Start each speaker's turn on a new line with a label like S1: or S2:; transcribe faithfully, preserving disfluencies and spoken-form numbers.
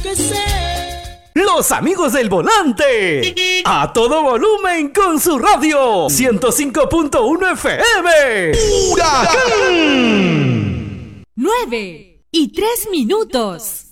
S1: que sé.
S2: Los amigos del volante. A todo volumen con su radio. ciento cinco punto uno F M.
S3: ¡Huracán!
S4: nueve y tres minutos.